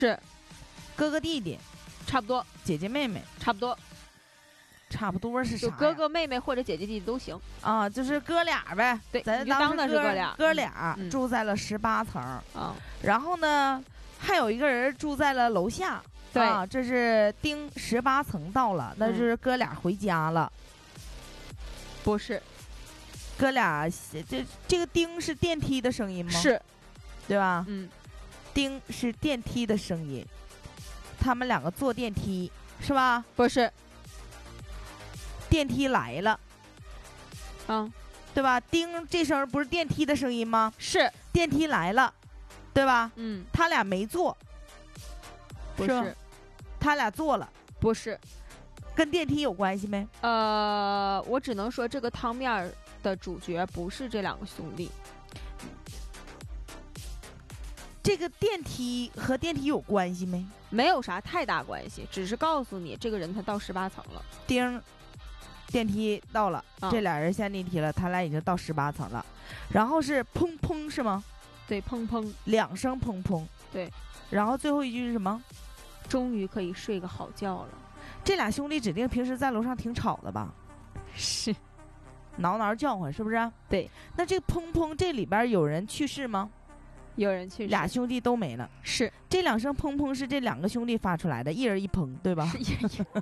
是哥哥弟弟， 差不多， 姐姐妹妹， 差不多， 差不多是啥呀？ 就哥哥妹妹或者姐姐弟弟都行啊，就是哥俩呗。 对， 咱你就当的是哥俩， 哥俩住在了18层啊。 然后呢，还有一个人住在了楼下。 对啊，这是丁18层到了，那就是哥俩回家了。 不是， 哥俩这个丁是电梯的声音吗？ 是， 对吧？ 丁是电梯的声音，他们两个坐电梯是吧？ 不是， 电梯来了，对吧？丁这声不是电梯的声音吗？ 是， 电梯来了，对吧？他俩没坐， 不是， 他俩坐了， 不是， 跟电梯有关系没？ 我只能说这个汤面的主角不是这两个兄弟。 这个电梯和电梯有关系没？ 没有啥太大关系，只是告诉你这个人他到18层了。 丁，电梯到了，这俩人下电梯了，他俩已经到18层了。然后是砰砰是吗？ 对，砰砰 ，2声砰砰。 对， 然后最后一句是什么？ 终于可以睡个好觉了。 这俩兄弟指定平时在楼上挺吵的吧？ 是， 挠挠叫唤是不是？ 对。 那这个砰砰这里边有人去世吗？ 有人去世， 俩兄弟都没了。 是， 这2声砰砰是这2个兄弟发出来的，一人一砰，对吧？ 是一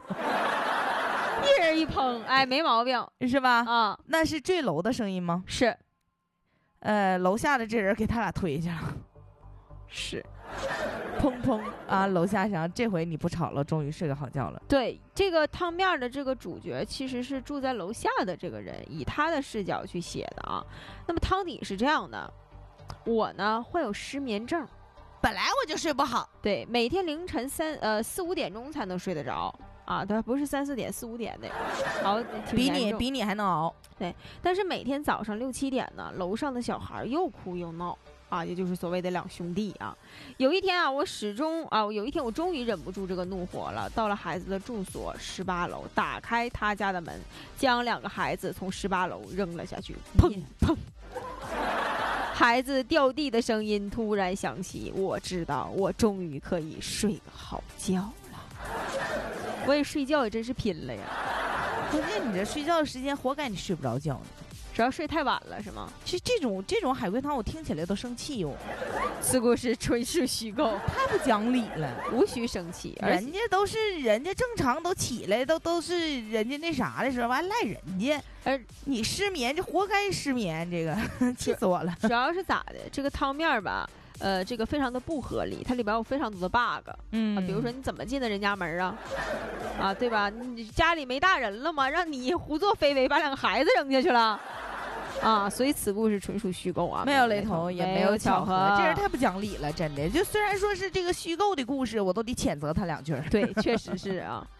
人一砰，哎，没毛病， 是吧？ 啊， 那是坠楼的声音吗？ 是。 楼下的这人给他俩推下了。 是。 砰砰啊！楼下想这回你不吵了，终于睡个好觉了。 对，这个汤面的这个主角其实是住在楼下的这个人，以他的视角去写的啊。那么汤底是这样的，我呢患有失眠症， 本来我就睡不好， 对，每天凌晨4、5点钟才能睡得着啊，对，不是3、4点，4、5点的，好， 比你还能熬。 对，但是每天早上6、7点呢，楼上的小孩又哭又闹。啊，也就是所谓的两兄弟啊。有一天啊，有一天我终于忍不住这个怒火了，到了孩子的住所18楼，打开他家的门，将2个孩子从18楼扔了下去，砰砰，孩子掉地的声音突然响起，我知道我终于可以睡个好觉了。我也睡觉也真是拼了呀！ 关键你这睡觉的时间，活该你睡不着觉呢。 主要睡太晚了是吗？ 其实这种海龟汤我听起来都生气哟。 此故事纯属虚构， 太不讲理了， 无需生气。 人家正常都起来都是人家那啥的时候，完赖人家，而你失眠，这活该失眠，这个气死我了。 主要是咋的？这个汤面吧，这个非常的不合理，它里边有非常多的 bug。比如说你怎么进的人家门啊？啊，对吧？你家里没大人了吗？让你胡作非为，把2个孩子扔下去了。啊，所以此故事纯属虚构啊， 没有雷同，也没有巧合，这人太不讲理了，真的。就虽然说是这个虚构的故事，我都得谴责他2句。 对，确实是啊。